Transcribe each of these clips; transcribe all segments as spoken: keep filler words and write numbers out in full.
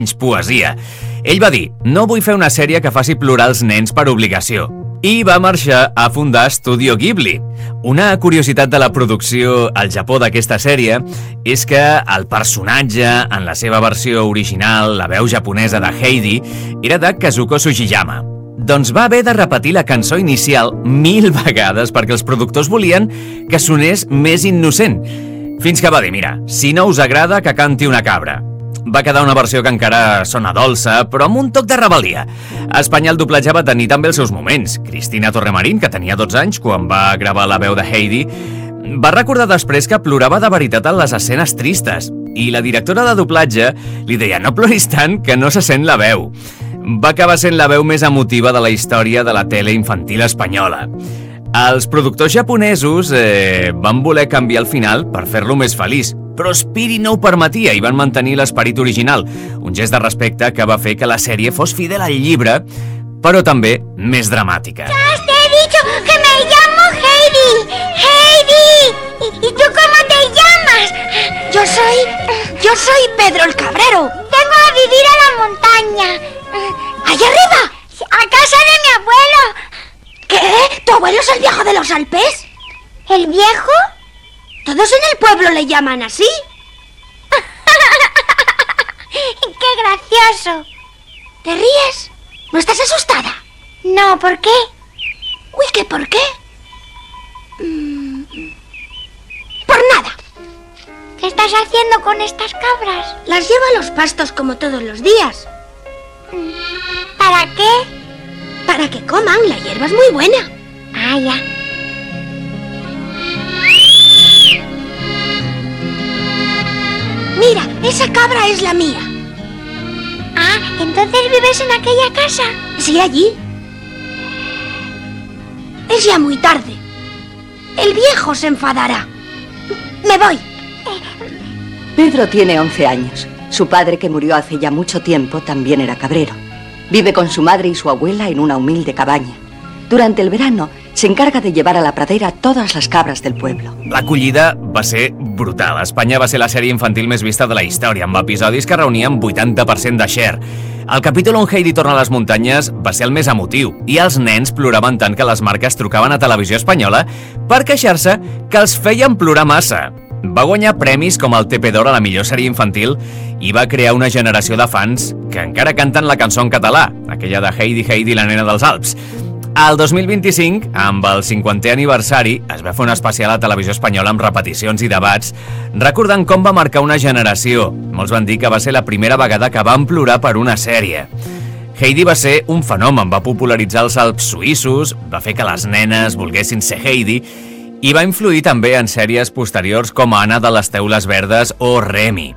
poesia. Ell va dir, no vull fer una sèrie que faci plorar els nens per obligació. I va marxar a fundar Studio Ghibli. Una curiositat de la producció al Japó d'aquesta sèrie és que el personatge, en la seva versió original, la veu japonesa de Heidi, era de Kazuko Sugiyama. Doncs va haver de repetir la cançó inicial mil vegades perquè els productors volien que sonés més innocent. Fins que va dir, mira, si no us agrada, que canti una cabra. Va quedar una versió que encara sona dolça, però amb un toc de rebel·lia. A Espanya el doblatge va tenir també els seus moments. Cristina Torremarín, que tenia dotze anys quan va gravar la veu de Heidi, va recordar després que plorava de veritat en les escenes tristes. I la directora de doblatge li deia, no ploris tant, que no se sent la veu. Va acabar sent la veu més emotiva de la història de la tele infantil espanyola. Els productors japonesos eh, van voler canviar el final per fer-lo més feliç, però Spiri no ho permetia i van mantenir l'esperit original, un gest de respecte que va fer que la sèrie fos fidel al llibre, però també més dramàtica. ¡Ya te he dicho que me llamo Heidi! ¡Heidi! ¿Y, y tú cómo te llamas? Yo soy... yo soy Pedro el Cabrero. Vengo a vivir a la montaña. ¿Allá arriba? ¡A casa de mi abuelo! ¿Qué? ¿Tu abuelo es el viejo de los Alpes? ¿El viejo? Todos en el pueblo le llaman así. ¡Qué gracioso! ¿Te ríes? ¿No estás asustada? No, ¿por qué? Uy, ¿qué por qué? Mm, por nada. ¿Qué estás haciendo con estas cabras? Las llevo a los pastos como todos los días. ¿Para qué? Para que coman, la hierba es muy buena. Ah, ya. Mira, esa cabra es la mía. Ah, ¿entonces vives en aquella casa? Sí, allí. Es ya muy tarde. El viejo se enfadará. Me voy. Pedro tiene once años. Su padre, que murió hace ya mucho tiempo, también era cabrero. Vive con su madre y su abuela en una humilde cabaña. Durante el verano se encarga de llevar a la pradera todas las cabras del pueblo. L'acollida va ser brutal. A Espanya va ser la sèrie infantil més vista de la història, amb episodis que reunien vuitanta per cent de share. El capítol on Heidi torna a les muntanyes va ser el més emotiu i els nens ploraven tant que les marques trucaven a Televisió Espanyola per queixar-se que els feien plorar massa. Va guanyar premis com el T P d'Or a la millor sèrie infantil i va crear una generació de fans que encara canten la cançó en català, aquella de Heidi, Heidi, la nena dels Alps. Al dos mil vint-i-cinc, amb el cinquantè aniversari, es va fer un especial a Televisió Espanyola amb repeticions i debats, recordant com va marcar una generació. Molts van dir que va ser la primera vegada que van plorar per una sèrie. Heidi va ser un fenomen, va popularitzar els Alps suïssos, va fer que les nenes volguessin ser Heidi i va influir també en sèries posteriors com Anna de les Teules Verdes o Remy.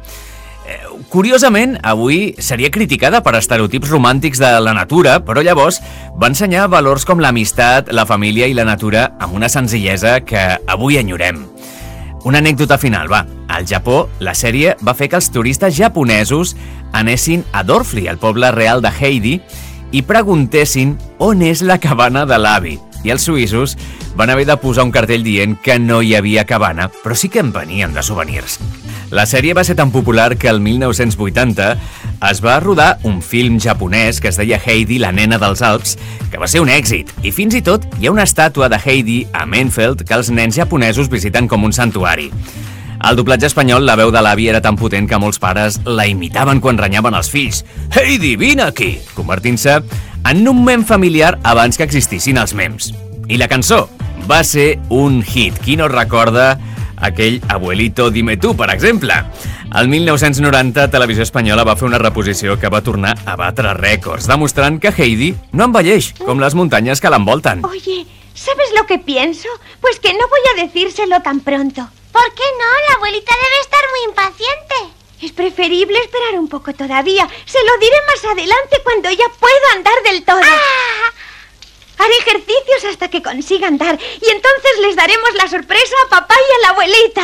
Curiosament, avui seria criticada per estereotips romàntics de la natura, però llavors va ensenyar valors com l'amistat, la família i la natura amb una senzillesa que avui enyorem. Una anècdota final, va. Al Japó, la sèrie va fer que els turistes japonesos anessin a Dorfli, el poble real de Heidi, i preguntessin on és la cabana de l'avi. I els suïssos van haver de posar un cartell dient que no hi havia cabana, però sí que en venien de souvenirs. La sèrie va ser tan popular que el mil nou-cents vuitanta es va rodar un film japonès que es deia Heidi, la nena dels Alps, que va ser un èxit. I fins i tot hi ha una estàtua de Heidi a Menfeld que els nens japonesos visiten com un santuari. Al doblatge espanyol, la veu de l'avi era tan potent que molts pares la imitaven quan renyaven els fills. Heidi, vine aquí! Convertint-se en un mem familiar abans que existissin els mems. I la cançó va ser un hit. Qui no recorda aquell Abuelito dime tú, per exemple? El mil nou-cents noranta, Televisió Espanyola va fer una reposició que va tornar a batre rècords, demostrant que Heidi no envelleix, com les muntanyes que l'envolten. Oye, ¿sabes lo que pienso? Pues que no voy a decírselo tan pronto. ¿Por qué no? La abuelita debe estar muy impaciente. Es preferible esperar un poco todavía. Se lo diré más adelante cuando ya pueda andar del todo. ¡Ah! Haré ejercicios hasta que consiga andar y entonces les daremos la sorpresa a papá y a la abuelita.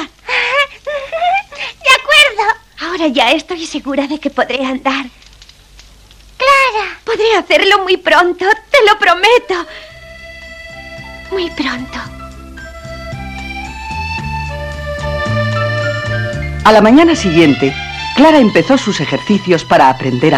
De acuerdo. Ahora ya estoy segura de que podré andar. Clara. Podré hacerlo muy pronto, te lo prometo. Muy pronto. A la mañana siguiente, Clara empezó sus ejercicios para aprender a